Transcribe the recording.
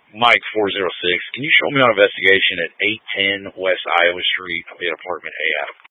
Mike 406. Can you show me on investigation at 810 West Iowa Street, in apartment A?